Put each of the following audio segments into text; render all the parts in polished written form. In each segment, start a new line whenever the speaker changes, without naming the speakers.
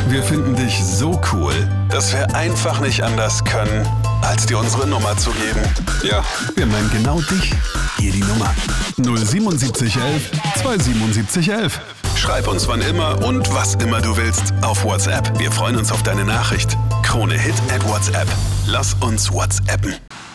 Wir finden dich so cool, dass wir einfach nicht anders können, als dir unsere Nummer zu geben. Ja, wir meinen genau dich. Hier die Nummer. 07711 27711. Schreib uns wann immer und was immer du willst auf WhatsApp. Wir freuen uns auf deine Nachricht. Krone Hit at WhatsApp. Lass uns WhatsAppen.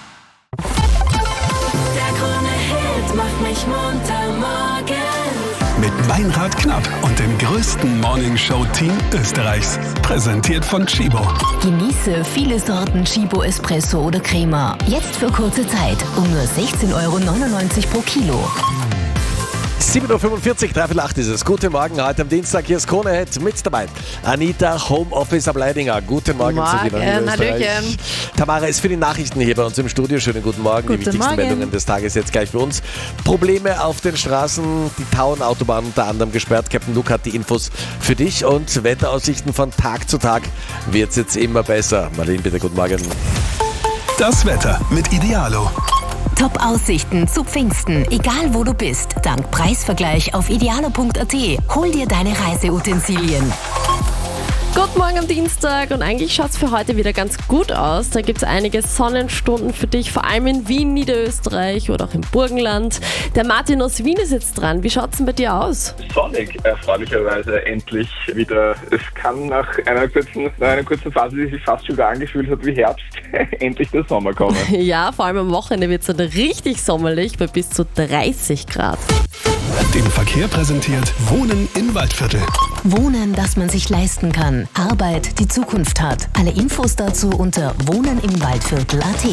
Der Krone-Hit macht mich munter morgens.
Mit Meinrad Knapp und dem größten Morningshow-Team Österreichs. Präsentiert von Chibo.
Genieße viele Sorten Chibo Espresso oder Crema. Jetzt für kurze Zeit um nur 16,99 € pro Kilo.
7.45 Uhr, 7:45 ist es. Guten Morgen, heute am Dienstag. Hier ist Krone Hit mit dabei. Anita, Homeoffice am Leidinger. Guten Morgen zu dir.
Hallöchen.
Tamara ist für die Nachrichten hier bei uns im Studio. Schönen guten Morgen. Die wichtigsten Meldungen des Tages jetzt gleich für uns. Probleme auf den Straßen, die Tauenautobahn unter anderem gesperrt. Captain Luke hat die Infos für dich und Wetteraussichten von Tag zu Tag wird es jetzt immer besser. Marlene, bitte, guten Morgen.
Das Wetter mit Idealo.
Top-Aussichten zu Pfingsten, egal wo du bist. Dank Preisvergleich auf idealo.at. Hol dir deine Reiseutensilien.
Guten Morgen am Dienstag und eigentlich schaut es für heute wieder ganz gut aus. Da gibt es einige Sonnenstunden für dich, vor allem in Wien, Niederösterreich oder auch im Burgenland. Der Martin aus Wien ist jetzt dran. Wie schaut es denn bei dir aus?
Sonnig, erfreulicherweise endlich wieder. Es kann nach einer kurzen Phase, die sich fast schon wieder angefühlt hat wie Herbst, endlich der Sommer kommen.
Ja, vor allem am Wochenende wird es dann richtig sommerlich bei bis zu 30 Grad.
Den Verkehr präsentiert Wohnen im Waldviertel.
Wohnen, das man sich leisten kann. Arbeit, die Zukunft hat. Alle Infos dazu unter wohnenimwaldviertel.at.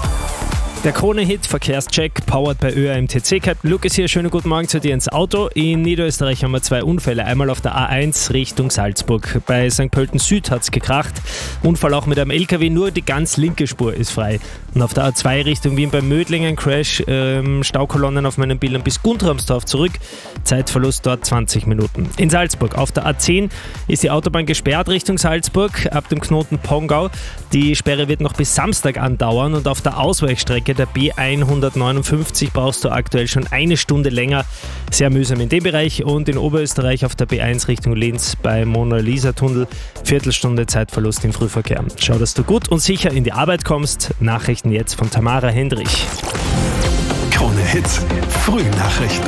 Der Krone-Hit Verkehrscheck, powered bei ÖAMTC. Captain Luke ist hier. Schönen guten Morgen zu dir ins Auto. In Niederösterreich haben wir 2 Unfälle. Einmal auf der A1 Richtung Salzburg. Bei St. Pölten Süd hat es gekracht. Unfall auch mit einem LKW, nur die ganz linke Spur ist frei. Und auf der A2 Richtung Wien bei Mödlingen Crash, Staukolonnen auf meinen Bildern bis Guntramsdorf zurück. Zeitverlust dort 20 Minuten. In Salzburg auf der A10 ist die Autobahn gesperrt Richtung Salzburg ab dem Knoten Pongau. Die Sperre wird noch bis Samstag andauern und auf der Ausweichstrecke der B159 brauchst du aktuell schon 1 Stunde länger. Sehr mühsam in dem Bereich. Und in Oberösterreich auf der B1 Richtung Linz bei Mona-Lisa-Tunnel Viertelstunde Zeitverlust im Frühverkehr. Schau, dass du gut und sicher in die Arbeit kommst. Nachrichten jetzt von Tamara Hendrich.
Krone Hit Frühnachrichten.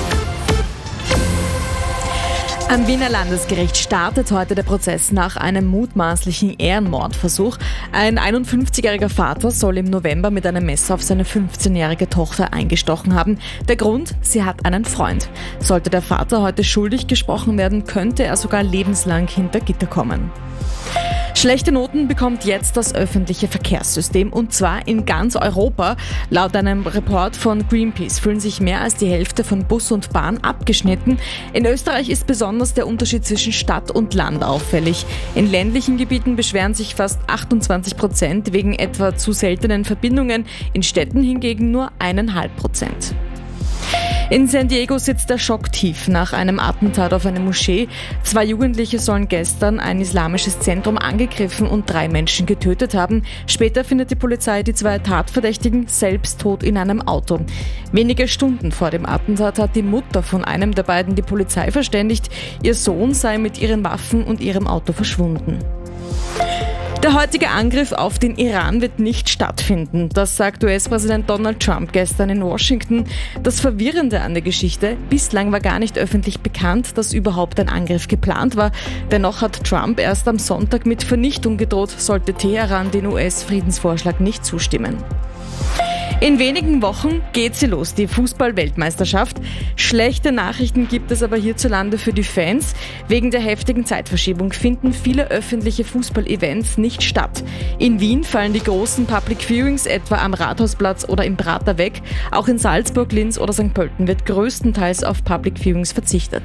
Am Wiener Landesgericht startet heute der Prozess nach einem mutmaßlichen Ehrenmordversuch. Ein 51-jähriger Vater soll im November mit einem Messer auf seine 15-jährige Tochter eingestochen haben. Der Grund? Sie hat einen Freund. Sollte der Vater heute schuldig gesprochen werden, könnte er sogar lebenslang hinter Gitter kommen. Schlechte Noten bekommt jetzt das öffentliche Verkehrssystem und zwar in ganz Europa. Laut einem Report von Greenpeace fühlen sich mehr als die Hälfte von Bus und Bahn abgeschnitten. In Österreich ist besonders der Unterschied zwischen Stadt und Land auffällig. In ländlichen Gebieten beschweren sich fast 28% wegen etwa zu seltenen Verbindungen, in Städten hingegen nur 1,5%. In San Diego sitzt der Schock tief nach einem Attentat auf eine Moschee. 2 Jugendliche sollen gestern ein islamisches Zentrum angegriffen und 3 Menschen getötet haben. Später findet die Polizei die 2 Tatverdächtigen selbst tot in einem Auto. Wenige Stunden vor dem Attentat hat die Mutter von einem der beiden die Polizei verständigt. Ihr Sohn sei mit ihren Waffen und ihrem Auto verschwunden. Der heutige Angriff auf den Iran wird nicht stattfinden. Das sagt US-Präsident Donald Trump gestern in Washington. Das Verwirrende an der Geschichte: Bislang war gar nicht öffentlich bekannt, dass überhaupt ein Angriff geplant war. Dennoch hat Trump erst am Sonntag mit Vernichtung gedroht, sollte Teheran den US-Friedensvorschlag nicht zustimmen. In wenigen Wochen geht sie los, die Fußball-Weltmeisterschaft. Schlechte Nachrichten gibt es aber hierzulande für die Fans. Wegen der heftigen Zeitverschiebung finden viele öffentliche Fußball-Events nicht statt. In Wien fallen die großen Public Viewings etwa am Rathausplatz oder im Prater weg. Auch in Salzburg, Linz oder St. Pölten wird größtenteils auf Public Viewings verzichtet.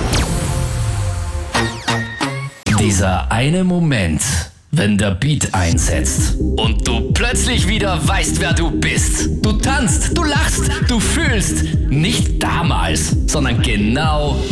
Dieser eine Moment, wenn der Beat einsetzt und du plötzlich wieder weißt, wer du bist. Du tanzt, du lachst, du fühlst. Nicht damals, sondern genau